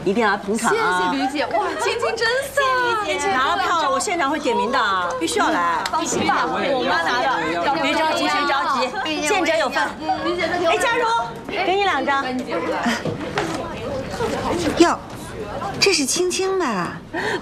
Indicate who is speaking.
Speaker 1: 一定要来捧场啊！
Speaker 2: 谢谢吕姐，哇，青青真飒！
Speaker 1: 拿了票，我现场会点名的，必须要来。
Speaker 2: 放心吧，我妈拿的。
Speaker 1: 别着急，别着急，见者有份。
Speaker 2: 吕姐在
Speaker 1: 哎，佳茹，给你2张。
Speaker 3: 哟，这是青青吧？